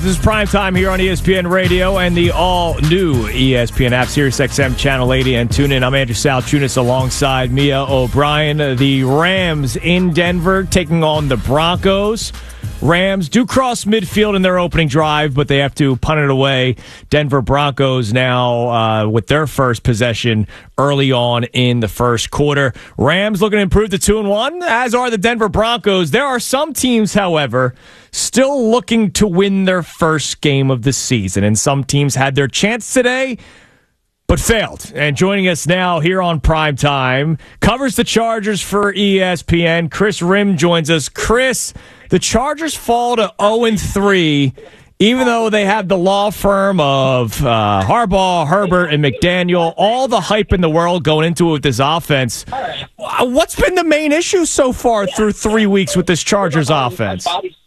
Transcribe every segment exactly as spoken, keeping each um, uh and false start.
This is Prime Time here on E S P N Radio and the all-new E S P N app, SiriusXM Channel eighty, and tune in. I'm Andrew Saltunis alongside Mia O'Brien. The Rams in Denver taking on the Broncos. Rams do cross midfield in their opening drive, but they have to punt it away. Denver Broncos now uh, with their first possession early on in the first quarter. Rams looking to improve to two and one, as are the Denver Broncos. There are some teams, however, still looking to win their first game of the season, and some teams had their chance today but failed. And joining us now here on Prime Time, covers the Chargers for E S P N, Chris Rim joins us. Chris, the Chargers fall to oh and three, even though they have the law firm of uh, Harbaugh, Herbert, and McDaniel, all the hype in the world going into it with this offense. What's been the main issue so far through three weeks with this Chargers offense?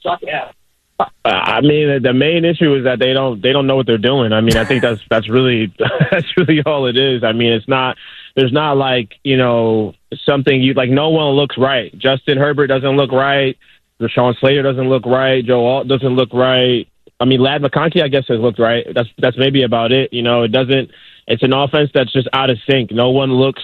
I mean, the main issue is that they don't they don't know what they're doing. I mean, I think that's that's really that's really all it is. I mean, it's not there's not like, you know, something you like. No one looks right. Justin Herbert doesn't look right. Rashawn Slater doesn't look right. Joe Alt doesn't look right. I mean, Ladd McConkey, I guess, has looked right. That's that's maybe about it. You know, it doesn't. It's an offense that's just out of sync. No one looks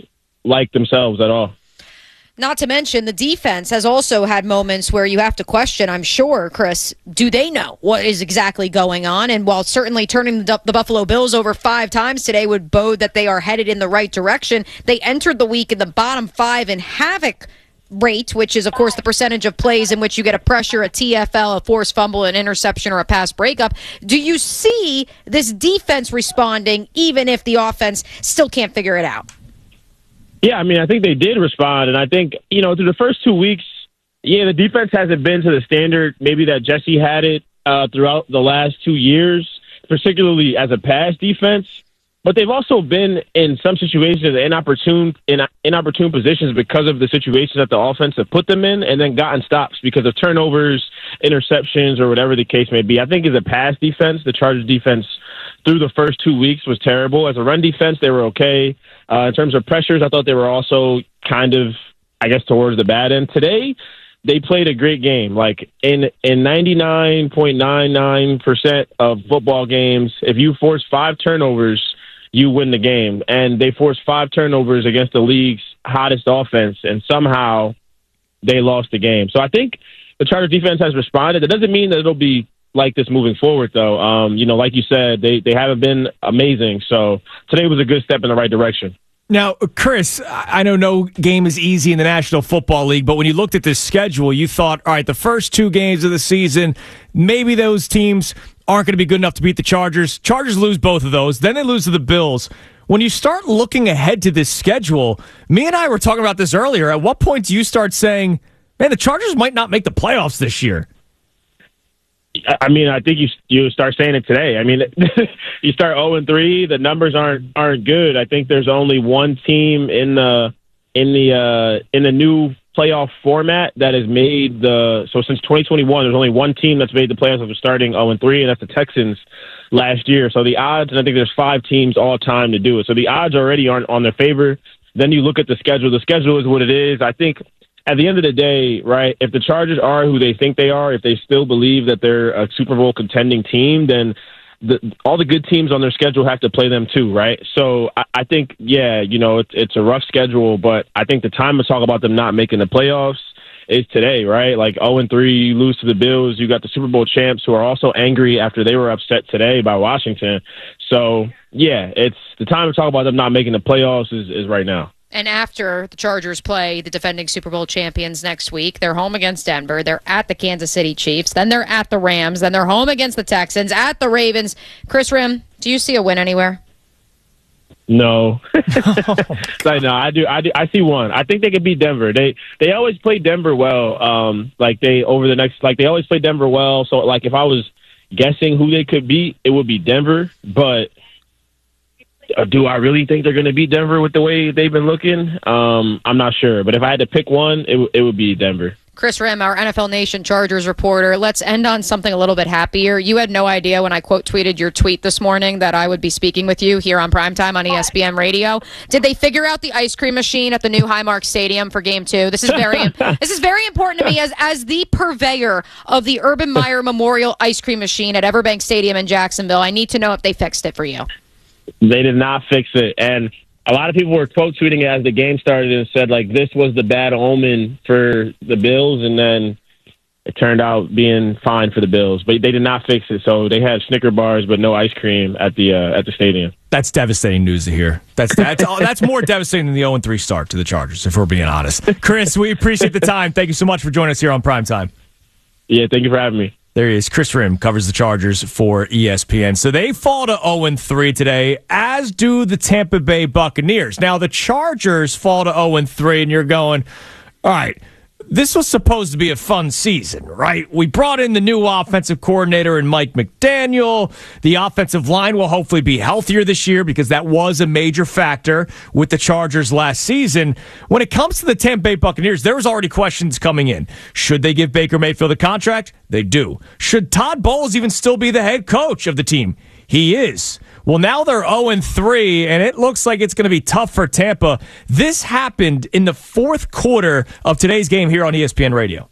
like themselves at all. Not to mention, the defense has also had moments where you have to question, I'm sure, Chris, do they know what is exactly going on? And while certainly turning the, the Buffalo Bills over five times today would bode that they are headed in the right direction, they entered the week in the bottom five in havoc rate, which is, of course, the percentage of plays in which you get a pressure, a T F L, a forced fumble, an interception, or a pass breakup. Do you see this defense responding even if the offense still can't figure it out? Yeah, I mean, I think they did respond, and I think, you know, through the first two weeks, yeah, the defense hasn't been to the standard maybe that Jesse had it uh, throughout the last two years, particularly as a pass defense. But they've also been in some situations inopportune in inopportune positions because of the situations that the offense have put them in, and then gotten stops because of turnovers, interceptions, or whatever the case may be. I think as a pass defense, the Chargers defense through the first two weeks was terrible. As a run defense, they were okay. Uh, in terms of pressures, I thought they were also kind of, I guess, towards the bad end. Today, they played a great game. Like in in ninety-nine point nine nine percent of football games, if you force five turnovers, you win the game. And they forced five turnovers against the league's hottest offense, and somehow they lost the game. So I think the Chargers defense has responded. It doesn't mean that it'll be like this moving forward, though. Um, you know, like you said, they, they haven't been amazing. So today was a good step in the right direction. Now, Chris, I know no game is easy in the National Football League, but when you looked at this schedule, you thought, all right, the first two games of the season, maybe those teams aren't going to be good enough to beat the Chargers. Chargers lose both of those. Then they lose to the Bills. When you start looking ahead to this schedule, me and I were talking about this earlier. At what point do you start saying, man, the Chargers might not make the playoffs this year? I mean, I think you you start saying it today. I mean, you start oh and three. The numbers aren't aren't good. I think there's only one team in the in the uh, in the new playoff format that has made the so since twenty twenty-one. There's only one team that's made the playoffs after starting oh and three, and that's the Texans last year. So the odds, and I think there's five teams all time to do it. So the odds already aren't on their favor. Then you look at the schedule. The schedule is what it is. I think. At the end of the day, right, if the Chargers are who they think they are, if they still believe that they're a Super Bowl contending team, then the, all the good teams on their schedule have to play them too, right? So I, I think, yeah, you know, it's, it's a rough schedule, but I think the time to talk about them not making the playoffs is today, right? Like oh and three, you lose to the Bills. You got the Super Bowl champs who are also angry after they were upset today by Washington. So, yeah, it's the time to talk about them not making the playoffs is, is right now. And after the Chargers play the defending Super Bowl champions next week, they're home against Denver. They're at the Kansas City Chiefs. Then they're at the Rams. Then they're home against the Texans, at the Ravens. Chris Rim, do you see a win anywhere? No. Like, no, I do. I do. I see one. I think they could beat Denver. They they always play Denver well. Um, like they over the next like they always play Denver well. So like if I was guessing who they could beat, it would be Denver. But do I really think they're going to beat Denver with the way they've been looking? Um, I'm not sure. But if I had to pick one, it, w- it would be Denver. Chris Rim, our N F L Nation Chargers reporter. Let's end on something a little bit happier. You had no idea when I quote tweeted your tweet this morning that I would be speaking with you here on Primetime on E S P N Radio. Did they figure out the ice cream machine at the new Highmark Stadium for Game Two? This is very this is very important to me as as the purveyor of the Urban Meyer Memorial Ice Cream Machine at Everbank Stadium in Jacksonville. I need to know if they fixed it for you. They did not fix it, and a lot of people were quote tweeting it as the game started and said, like, this was the bad omen for the Bills, and then it turned out being fine for the Bills. But they did not fix it, so they had Snicker bars but no ice cream at the uh, at the stadium. That's devastating news to hear. That's that's that's more devastating than the oh and three start to the Chargers, if we're being honest. Chris, we appreciate the time. Thank you so much for joining us here on Primetime. Yeah, thank you for having me. There he is. Chris Rim covers the Chargers for E S P N. So they fall to oh and three today, as do the Tampa Bay Buccaneers. Now, the Chargers fall to oh and three, and you're going, all right, this was supposed to be a fun season, right? We brought in the new offensive coordinator in Mike McDaniel. The offensive line will hopefully be healthier this year because that was a major factor with the Chargers last season. When it comes to the Tampa Bay Buccaneers, there was already questions coming in. Should they give Baker Mayfield a contract? They do. Should Todd Bowles even still be the head coach of the team? He is. Well, now they're oh and three, and it looks like it's going to be tough for Tampa. This happened in the fourth quarter of today's game here on E S P N Radio.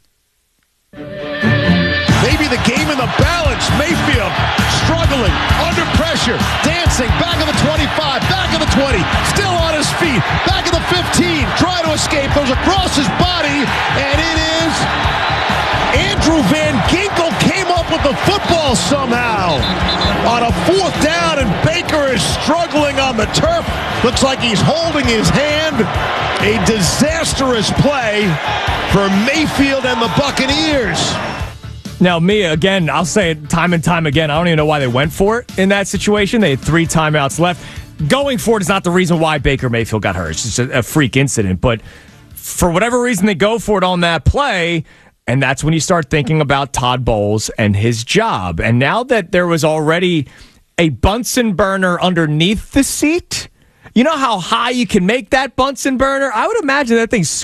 Maybe the game in the balance. Mayfield struggling, under pressure, dancing, back of the twenty-five, back of the twenty, still on his feet, back of the fifteen, trying to escape, goes across his body, and it is Andrew Van Ginkel came up with the football somehow on a fourth down, and Baker is struggling on the turf. Looks like he's holding his hand. A disastrous play for Mayfield and the Buccaneers. Now, Mia, again, I'll say it time and time again, I don't even know why they went for it in that situation. They had three timeouts left. Going for it is not the reason why Baker Mayfield got hurt. It's just a, a freak incident. But for whatever reason, they go for it on that play. And that's when you start thinking about Todd Bowles and his job. And now that there was already a Bunsen burner underneath the seat, you know how high you can make that Bunsen burner? I would imagine that thing's